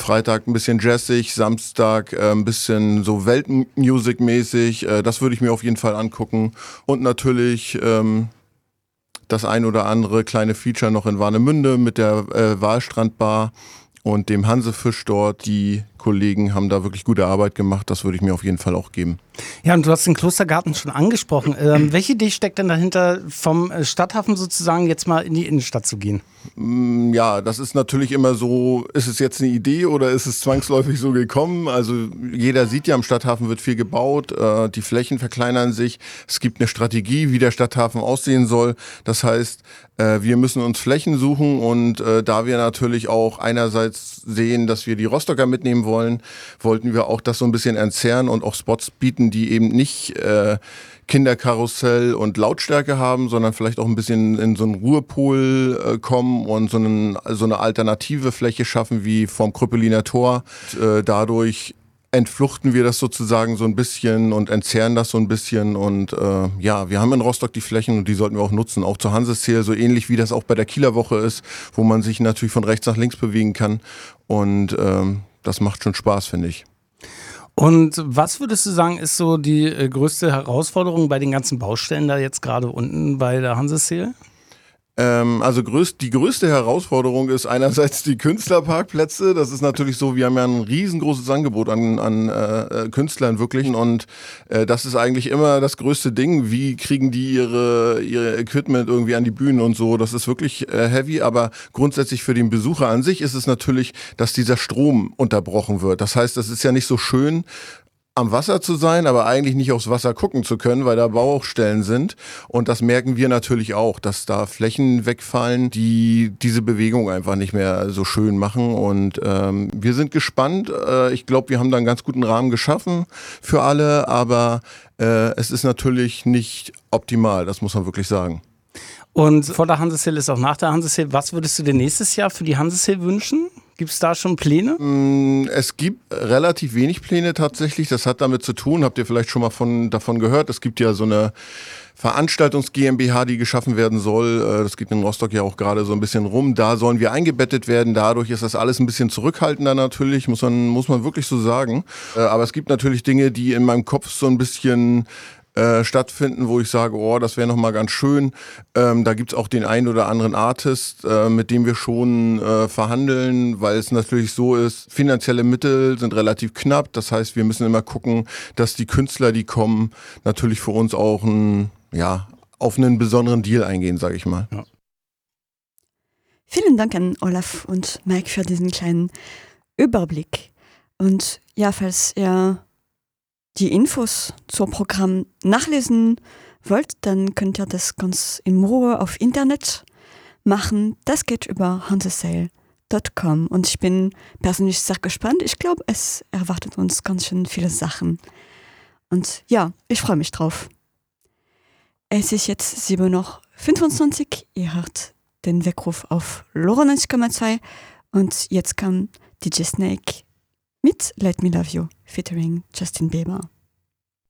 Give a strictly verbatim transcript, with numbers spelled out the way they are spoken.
Freitag ein bisschen jazzig, Samstag äh, ein bisschen so Weltmusik-mäßig. Äh, das würde ich mir auf jeden Fall angucken. Und natürlich ähm, das ein oder andere kleine Feature noch in Warnemünde mit der äh, Walstrandbar und dem Hansefisch dort. Die Kollegen haben da wirklich gute Arbeit gemacht. Das würde ich mir auf jeden Fall auch geben. Ja, und du hast den Klostergarten schon angesprochen. Ähm, welche Idee steckt denn dahinter, vom Stadthafen sozusagen jetzt mal in die Innenstadt zu gehen? Ja, das ist natürlich immer so, ist es jetzt eine Idee oder ist es zwangsläufig so gekommen? Also jeder sieht ja, am Stadthafen wird viel gebaut, äh, die Flächen verkleinern sich. Es gibt eine Strategie, wie der Stadthafen aussehen soll. Das heißt, äh, wir müssen uns Flächen suchen und äh, da wir natürlich auch einerseits sehen, dass wir die Rostocker mitnehmen wollen, wollten wir auch das so ein bisschen entzerren und auch Spots bieten, die eben nicht äh, Kinderkarussell und Lautstärke haben, sondern vielleicht auch ein bisschen in so einen Ruhepol äh, kommen und so, einen, so eine alternative Fläche schaffen wie vom Krüppeliner Tor. Und, äh, dadurch entfluchten wir das sozusagen so ein bisschen und entzerren das so ein bisschen und äh, ja, wir haben in Rostock die Flächen und die sollten wir auch nutzen, auch zur Hanseseel, so ähnlich wie das auch bei der Kieler Woche ist, wo man sich natürlich von rechts nach links bewegen kann und ähm, das macht schon Spaß, finde ich. Und was würdest du sagen, ist so die äh, größte Herausforderung bei den ganzen Baustellen da jetzt gerade unten bei der Hanseseel? Ähm, also größt, die größte Herausforderung ist einerseits die Künstlerparkplätze. Das ist natürlich so, wir haben ja ein riesengroßes Angebot an, an äh, Künstlern wirklich und äh, das ist eigentlich immer das größte Ding. Wie kriegen die ihre, ihre Equipment irgendwie an die Bühnen und so? Das ist wirklich äh, heavy, aber grundsätzlich für den Besucher an sich ist es natürlich, dass dieser Strom unterbrochen wird. Das heißt, das ist ja nicht so schön, am Wasser zu sein, aber eigentlich nicht aufs Wasser gucken zu können, weil da Baustellen sind. Und das merken wir natürlich auch, dass da Flächen wegfallen, die diese Bewegung einfach nicht mehr so schön machen. Und ähm, wir sind gespannt. Äh, ich glaube, wir haben da einen ganz guten Rahmen geschaffen für alle, aber äh, es ist natürlich nicht optimal, das muss man wirklich sagen. Und vor der Hanseseel ist auch nach der Hanseseel. Was würdest du dir nächstes Jahr für die Hanseseel wünschen? Gibt es da schon Pläne? Es gibt relativ wenig Pläne tatsächlich. Das hat damit zu tun, habt ihr vielleicht schon mal von, davon gehört, es gibt ja so eine Veranstaltungs GmbH, die geschaffen werden soll. Das geht in Rostock ja auch gerade so ein bisschen rum. Da sollen wir eingebettet werden. Dadurch ist das alles ein bisschen zurückhaltender natürlich, muss man, muss man wirklich so sagen. Aber es gibt natürlich Dinge, die in meinem Kopf so ein bisschen Äh, stattfinden, wo ich sage, oh, das wäre nochmal ganz schön. Ähm, da gibt's auch den einen oder anderen Artist, äh, mit dem wir schon äh, verhandeln, weil es natürlich so ist, finanzielle Mittel sind relativ knapp. Das heißt, wir müssen immer gucken, dass die Künstler, die kommen, natürlich für uns auch ein, ja, auf einen besonderen Deal eingehen, sage ich mal. Ja. Vielen Dank an Olaf und Mike für diesen kleinen Überblick. Und ja, falls ihr die Infos zum Programm nachlesen wollt, dann könnt ihr das ganz in Ruhe auf Internet machen. Das geht über hanseseel punkt com und ich bin persönlich sehr gespannt. Ich glaube, es erwartet uns ganz schön viele Sachen. Und ja, ich freue mich drauf. Es ist jetzt sieben Uhr fünfundzwanzig. Ihr hört den Weckruf auf Lora neunzig Komma zwei und jetzt kam D J Snake mit Let Me Love You featuring Justin Bieber.